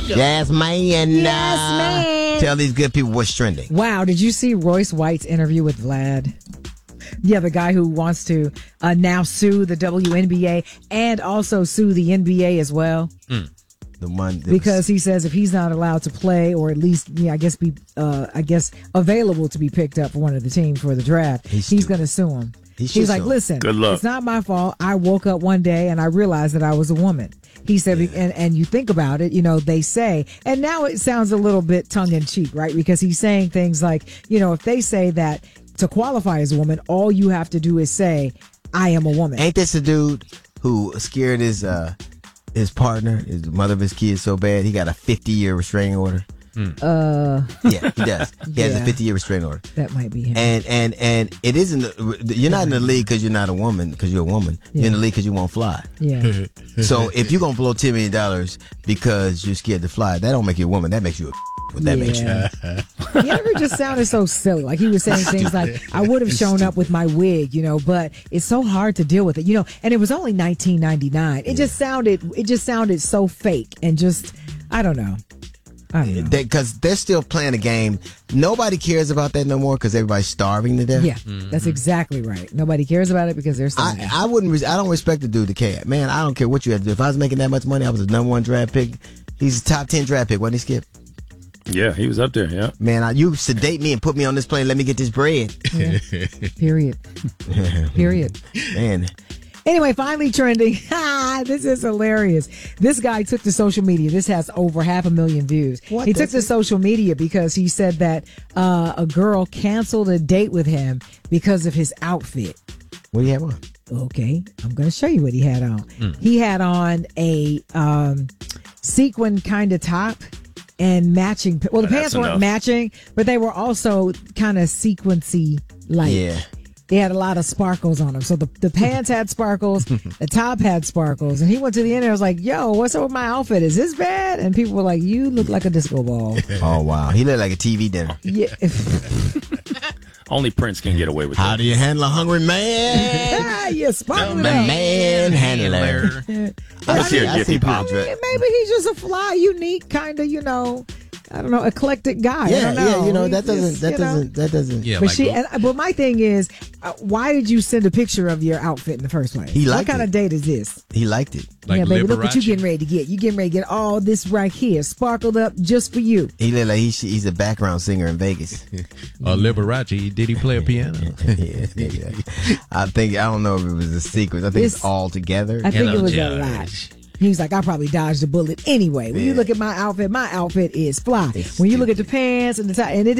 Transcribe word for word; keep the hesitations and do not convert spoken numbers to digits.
Jasmine. Yes, man. Tell these good people what's trending. Wow, did you see Royce White's interview with Vlad? Yeah, the guy who wants to uh, now sue the W N B A and also sue the N B A as well. Mm. The one because was, he says if he's not allowed to play, or at least, yeah, I guess be, uh, I guess available to be picked up for one of the teams for the draft, he's, he's going to sue him. He he's like, listen, Good luck. It's not my fault. I woke up one day and I realized that I was a woman. He said, yeah. and, and you think about it, you know, they say, and now it sounds a little bit tongue in cheek, right? Because he's saying things like, you know, if they say that to qualify as a woman, all you have to do is say, I am a woman. Ain't this a dude who scared his uh, his partner, his mother of his kids so bad, he got a fifty-year restraining order? Mm. Uh, yeah, he does. He yeah, has a fifty-year restraining order. That might be him. And and and it isn't. You're not in the league because you're not a woman. Because you're a woman. Yeah. You're in the league because you won't fly. Yeah. So if you're gonna blow ten million dollars because you're scared to fly, that don't make you a woman. That makes you a. What that yeah. makes you. He ever just sounded so silly. Like he was saying things like, I would have shown up with my wig, you know, but it's so hard to deal with it, you know, and it was only nineteen ninety-nine. It yeah. just sounded, it just sounded so fake and just, I don't know. I don't know. Because they, they're still playing a game. Nobody cares about that no more because everybody's starving to death. Yeah, mm-hmm. That's exactly right. Nobody cares about it because they're starving. I, I wouldn't, I don't respect the dude that care. Man, I don't care what you have to do. If I was making that much money, I was the number one draft pick. He's a top ten draft pick, wasn't he, Skip? Yeah, he was up there, yeah. Man, I, you sedate me and put me on this plane. Let me get this bread. Yeah. Period. Period. Man. Anyway, finally trending. This is hilarious. This guy took to social media. This has over half a million views. What he took to social media because he said that uh, a girl canceled a date with him because of his outfit. What do you have on? Okay, I'm going to show you what he had on. Mm. He had on a um, sequin kind of top. And matching, well, the oh, pants weren't enough. matching, but they were also kind of sequency like. Yeah. They had a lot of sparkles on them. So the, the pants had sparkles, the top had sparkles. And he went to the end and was like, yo, what's up with my outfit? Is this bad? And people were like, you look like a disco ball. Oh, wow. He looked like a T V dinner. Yeah. Only Prince can get away with How that. do you handle a hungry man? Ah, you sparkle The man handler. I see a Jiffy Pop. Maybe he's just a fly, unique, kind of, you know, I don't know, eclectic guy. Yeah, I don't know. yeah, you know, that He's doesn't, just, that you know. doesn't, that doesn't. Yeah, But like she, go- and, but my thing is, uh, why did you send a picture of your outfit in the first place? He what liked kind it. of date is this? He liked it. Like yeah, baby, look what you Liberace? getting ready to get. You getting ready to get all this right here, sparkled up just for you. He looked like he, he's a background singer in Vegas. Uh, Liberace, did he play a piano? yeah, yeah. I think, I don't know if it was a sequence. I think it's, It's- all together. I think Hello, it was George. a lot. He was like, I probably dodged a bullet anyway. When you Yeah. look at my outfit, my outfit is fly. It's when you look at the pants and the top, and it